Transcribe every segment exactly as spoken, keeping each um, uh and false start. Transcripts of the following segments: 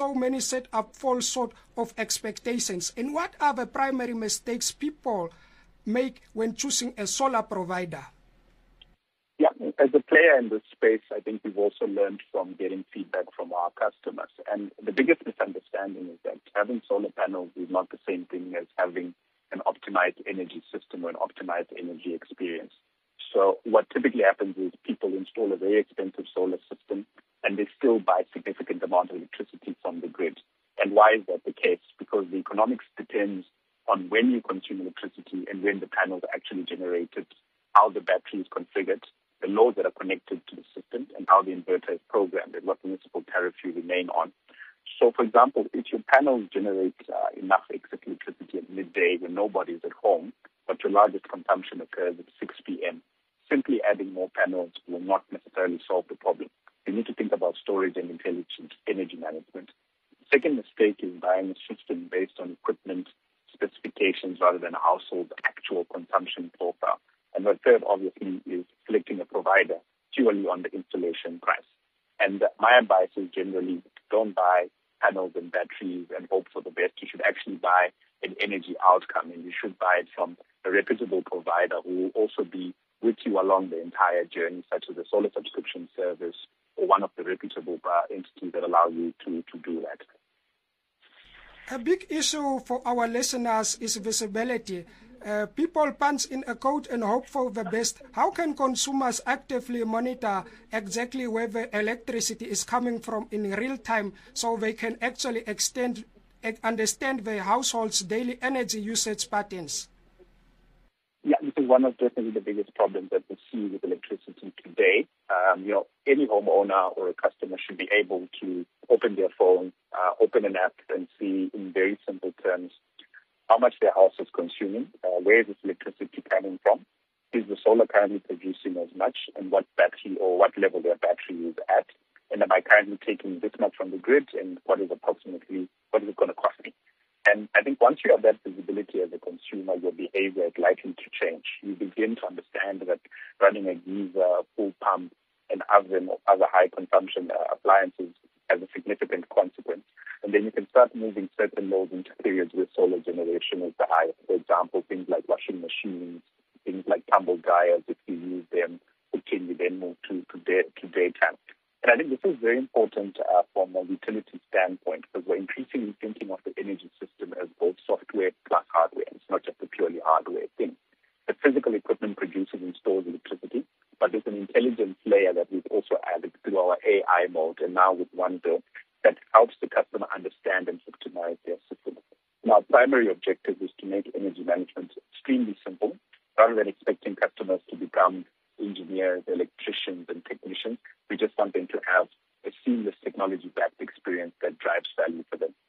so many set up false sort of expectations. And what are the primary mistakes people make when choosing a solar provider? Yeah, as a player in this space, I think we've also learned from getting feedback from our customers. And the biggest misunderstanding is that having solar panels is not the same thing as having an optimized energy system or an optimized energy experience. So what typically happens is people install a very expensive solar system and they still buy significant amount of electricity from the grid. And why is that the case? Because the economics depends on when you consume electricity and when the panels are actually generated, how the battery is configured, the loads that are connected to the system, and how the inverter is programmed and what municipal tariff you remain on. So, for example, if your panels generate uh, enough excess electricity at midday when nobody is at home, but your largest consumption occurs at six p.m., simply adding more panels will not necessarily solve the problem. You need to think about storage and intelligent energy management. The second mistake is buying a system based on equipment specifications rather than a household's actual consumption profile. And the third, obviously, is selecting a provider purely on the installation price. And my advice is generally don't buy panels and batteries and hope for the best. You should actually buy an energy outcome, and you should buy it from a reputable provider who will also be with you along the entire journey, such as a solar subscription service or one of the reputable uh, entities that allow you to, to do that. A big issue for our listeners is visibility. Uh, people punch in a code and hope for the best. How can consumers actively monitor exactly where the electricity is coming from in real time so they can actually extend, understand the household's daily energy usage patterns? Yeah, this is one of definitely the biggest problems that we see with electricity today. Um, you know, any homeowner or a customer should be able to open their phone, uh, open an app, and see in very simple terms how much their house is consuming, uh, where is this electricity coming from, is the solar currently producing as much, and what battery or what level their battery is at, and am I currently taking this much from the grid, and what is approximately, what is it going to cost me? And I think once you have that visibility as a consumer, your behavior is likely to change. You begin to understand that running a geyser, a pool pump, an oven, or other high-consumption uh, appliances has a significant consequence. And then you can start moving certain loads into periods where solar generation is the highest. For example, things like washing machines, things like tumble dryers, if you use them, cooking, you then move to, to, day, to daytime. And I think this is very important uh, from a utility standpoint because we're increasingly thinking of the energy system as both software plus hardware. It's not just a purely hardware thing. The physical equipment produces and stores electricity, but there's an intelligence layer that we've also added through our A I mode and now with One Bill that helps the customer understand and optimize their system. Now, our primary objective is to make energy management extremely simple rather than expecting customers to become engineers, electricians, and technicians. We just want them to have a seamless technology-backed experience that drives value for them.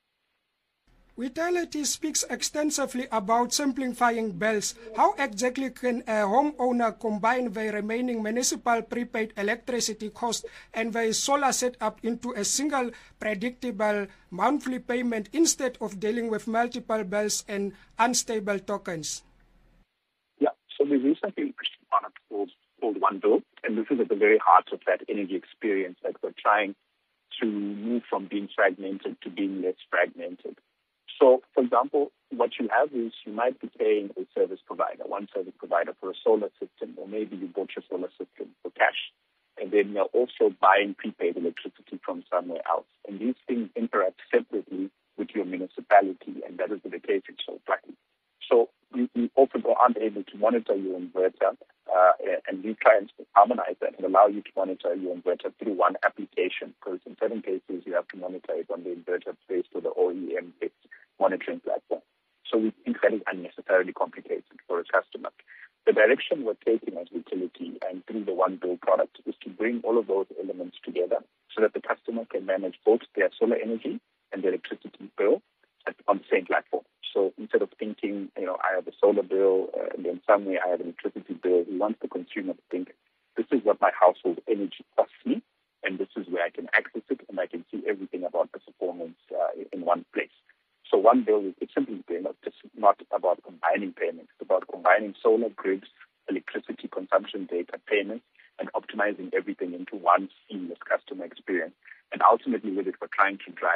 Vitality speaks extensively about simplifying bills. How exactly can a homeowner combine the remaining municipal prepaid electricity cost and the solar setup into a single predictable monthly payment instead of dealing with multiple bills and unstable tokens? Yeah, so we recently launched a product called, called One Bill, and this is at the very heart of that energy experience that we're trying to move from being fragmented to being less fragmented. So, for example, what you have is you might be paying a service provider, one service provider for a solar system, or maybe you bought your solar system for cash, and then you're also buying prepaid electricity from somewhere else. And these things interact separately with your municipality, and that is the case in Soulpluggy. So we, we often aren't able to monitor your inverter, uh, and we try and harmonize that and allow you to monitor your inverter through one application, because in certain cases you have to monitor it on the inverter based or the O E M-based monitoring platform. So we think that is unnecessarily complicated for a customer. The direction we're taking as utility and through the One Bill product is to bring all of those elements together so that the customer can manage both their solar energy and their electricity bill on the same platform. So instead of thinking, you know, I have a solar bill uh, and then somewhere I have an electricity bill, we want the consumer to think, this is what my household energy costs me, and this is where I can access it, and I can see everything about the performance uh, in one place. So One Bill is it's simply not, just not about combining payments. It's about combining solar grids, electricity consumption data payments, and optimizing everything into one seamless customer experience. And ultimately with it, we're trying to drive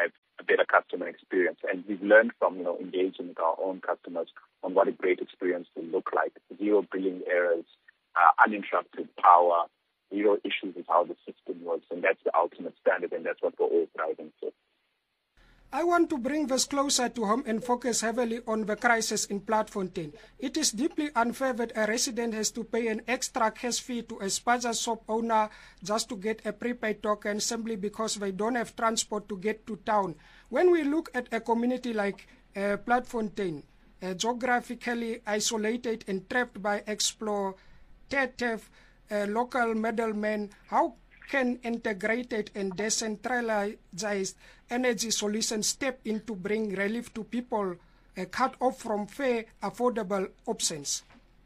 better customer experience. And we've learned from, you know, engaging with our own customers on what a great experience will look like. Zero billing errors, uh, uninterrupted power, zero issues with how the system works. And that's the ultimate standard, and that's what we're all striving for. I want to bring this closer to home and focus heavily on the crisis in Platfontein. It is deeply unfair that a resident has to pay an extra cash fee to a spaza shop owner just to get a prepaid token simply because they don't have transport to get to town. When we look at a community like uh, Platfontein, uh, geographically isolated and trapped by exploitative uh, local middlemen, how can integrated and decentralized energy solutions step in to bring relief to people uh, cut off from fair, affordable options?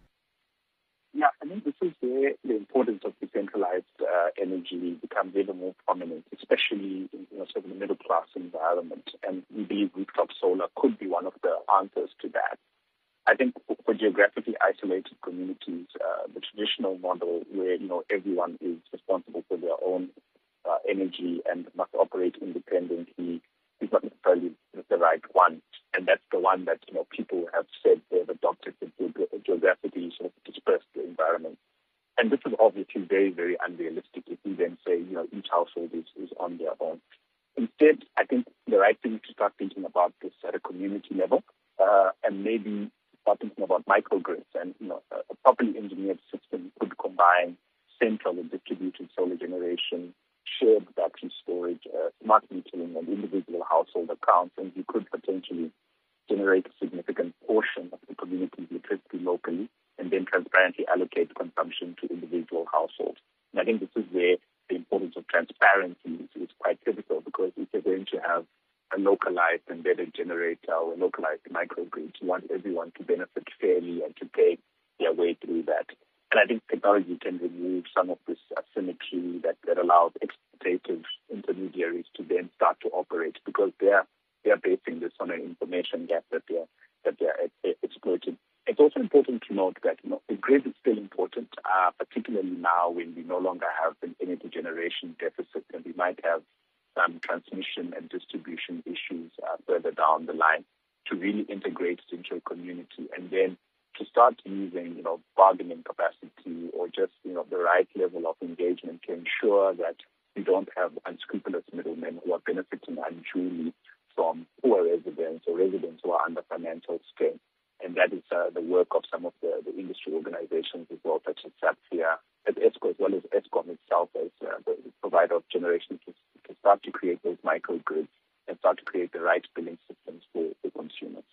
Yeah, I think this is where the importance of decentralized uh, energy becomes even more prominent, especially in, you know, sort of the middle class environment. And we believe rooftop solar could be one of the answers to that. I think for geographically isolated communities, uh, the traditional model where, you know, everyone is responsible for their own uh, energy and must operate independently is not necessarily the right one. And that's the one that, you know, people have said they've adopted the geographically sort of dispersed environment. And this is obviously very, very unrealistic if we then say, you know, each household is, is on their own. Instead, I think the right thing is to start thinking about this at a community level uh, and maybe start thinking about microgrids, and you know, a properly engineered system could combine central and distributed solar generation, shared battery storage, uh, smart metering, and individual household accounts, and you could potentially generate a significant portion of the community's electricity locally, and then transparently allocate consumption to individual households. And I think this is where the importance of transparency is, is quite critical, because if you're going to have a localized embedded generator or a localized microgrid, you want everyone to benefit fairly and to pay their way through that. And I think technology can remove some of this asymmetry that, that allows exploitative intermediaries to then start to operate, because they're they're basing this on an information gap that they're that they're exploiting. It's also important to note that, you know, the grid is still important, uh, particularly now when we no longer have an energy generation deficit, and we might have some transmission and distribution issues uh, further down the line, to really integrate it into a community, and then to start using, you know, bargaining capacity or just, you know, the right level of engagement to ensure that we don't have unscrupulous middlemen who are benefiting unduly from poor residents or residents who are under financial strain. And that is uh, the work of some of the, the industry organizations as well, such as SAPFIA, as ESCO, as well as ESCOM itself as uh, the provider of generation, to, to start to create those microgrids and start to create the right billing systems for, for consumers.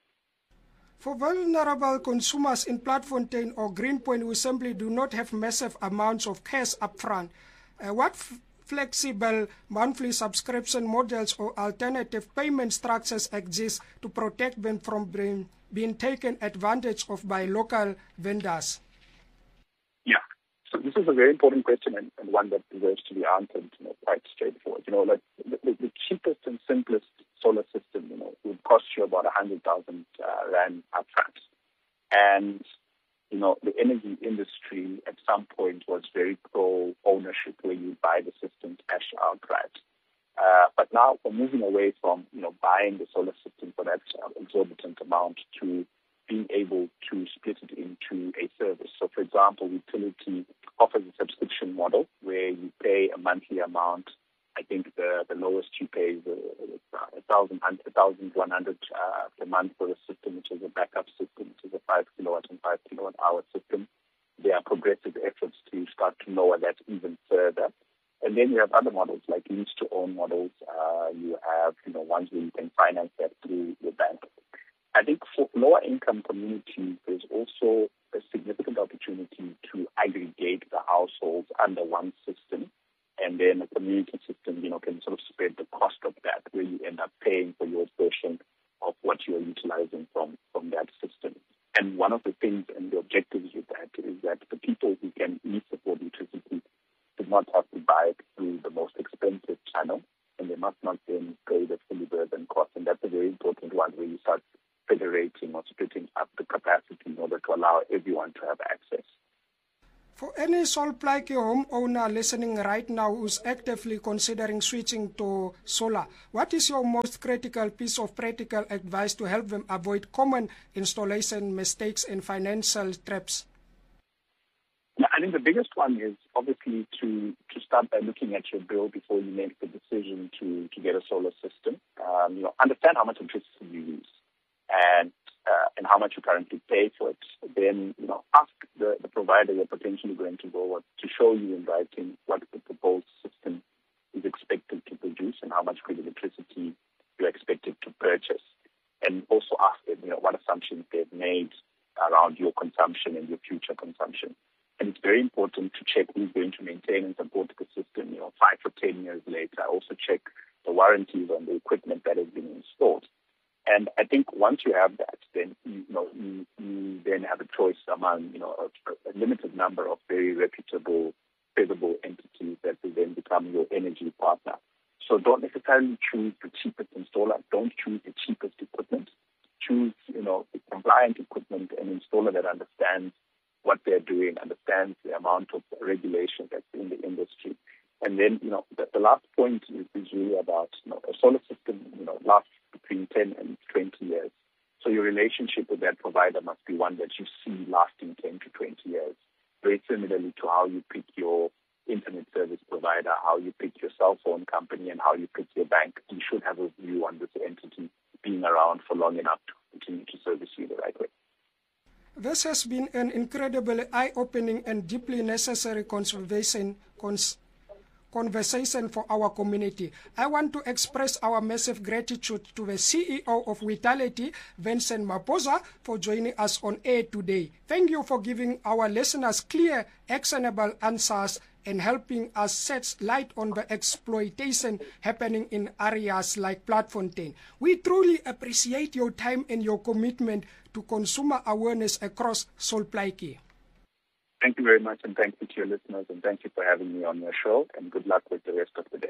For vulnerable consumers in Platfontein or Greenpoint who simply do not have massive amounts of cash upfront, uh, what f- flexible monthly subscription models or alternative payment structures exist to protect them from being, being taken advantage of by local vendors? Yeah, so this is a very important question, and, and one that deserves to be answered, you know, quite straightforward. You know, like the, the, the cheapest and simplest solar system, you know, would cost you about one hundred thousand uh, rand upfront. And, you know, the energy industry at some point was very pro-ownership, where you buy the system cash outright. Uh, but now we're moving away from, you know, buying the solar system for that uh, exorbitant amount to being able to split it into a service. So, for example, utility offers a subscription model where you pay a monthly amount. I think the, the lowest you pay is one thousand one hundred uh, per month for a system, which is a backup system, which is a five kilowatt and five kilowatt hour system. There are progressive efforts to start to lower that even further. And then you have other models like lease-to-own models. Uh, you have, you know, ones where you can finance that through your bank. I think for lower-income communities, there's also a significant opportunity to aggregate the households under one system, and then a community system, you know, can sort of spread the cost of that, where you end up paying for your portion of what you're utilizing from, from that system. And one of the things and the objectives with that is that the people who can lease afford electricity do not have to buy it through the most expensive channel, and they must not then pay the fully burdened cost. And that's a very important one, where you start federating or splitting up the capacity in order to allow everyone to have access. For any any Solplaatjie homeowner listening right now who's actively considering switching to solar, what is your most critical piece of practical advice to help them avoid common installation mistakes and financial traps? Yeah, I think the biggest one is obviously to, to start by looking at your bill before you make the decision to, to get a solar system. Um, you know, understand how much electricity you use and uh, and how much you currently pay for it. Then, you know, ask the, the provider you're potentially going to go with to show you in writing what the proposed system is expected to produce and how much grid electricity you're expected to purchase. And also ask them, you know, what assumptions they've made around your consumption and your future consumption. And it's very important to check who's going to maintain and support the system, you know, five or ten years later. Also check the warranties on the equipment that has been installed. And I think once you have that, then, you know, you, you then have a choice among, you know, a, a limited number of very reputable, credible entities that will then become your energy partner. So don't necessarily choose the cheapest installer. Don't choose the cheapest equipment. Choose, you know, the compliant equipment and installer that understands what they're doing, understands the amount of regulation that's in the industry. And then, you know, the, the last point is, is really about, you know, a solar system, you know, lasts between ten and twenty years. So your relationship with that provider must be one that you see lasting ten to twenty years. Very similarly to how you pick your internet service provider, how you pick your cell phone company, and how you pick your bank. You should have a view on this entity being around for long enough to continue to service you the right way. This has been an incredibly eye-opening and deeply necessary conversation, cons- conversation for our community. I want to express our massive gratitude to the C E O of Vitality, Vincent Maposa, for joining us on air today. Thank you for giving our listeners clear, actionable answers and helping us shed light on the exploitation happening in areas like Plaatfontein. We truly appreciate your time and your commitment to consumer awareness across Solplaatjie. Thank you very much, and thank you to your listeners, and thank you for having me on your show, and good luck with the rest of the day.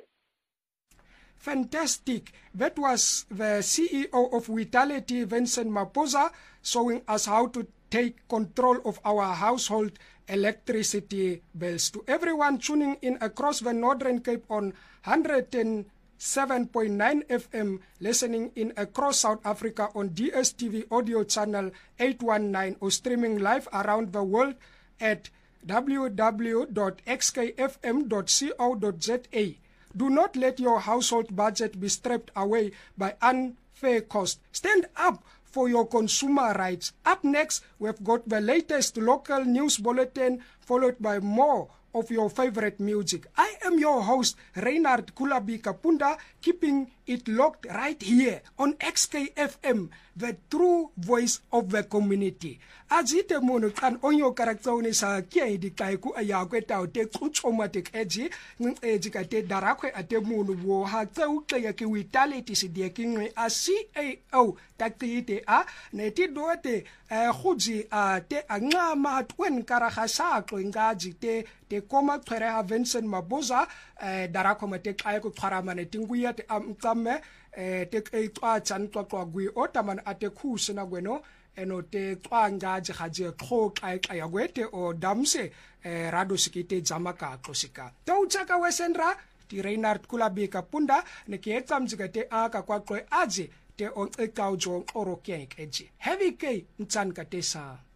Fantastic. That was the C E O of Vitality, Vincent Maposa, showing us how to take control of our household electricity bills. To everyone tuning in across the Northern Cape on one hundred seven point nine F M, listening in across South Africa on D S T V audio channel eight one nine, or streaming live around the world at w w w dot x k f m dot co dot z a. Do not let your household budget be stripped away by unfair cost. Stand up for your consumer rights. Up next, we've got the latest local news bulletin, followed by more of your favorite music. I am your host, Reinhard Kulabi Kapunda, keeping it locked right here on X K F M, the true voice of the community. Azite mono kan onyo karaktauni sa kia di kaiku ayakwe tau te kuchomatic edgy, edgy kate darakwe ate mono wo ha tau kaya ki Vitality si dia kingwe a C A O takite a neti dote huji a te angama twen karahasako ingaji te te koma twere ha Vincent Maposa darakwe mate kaiku karamane tinguya te amkame te eitwa chantwa kwa gui otaman ate kusina gweno eno te twanga jaje khoka ya gwete o damse rado sikite jamaka klosika to chaka wesenra ti Reinhard Kulabi Kapunda ne ke tsamjikate aka kwa kwe aje te on ekaujo oro kenk eji heavy k ntsan katesa.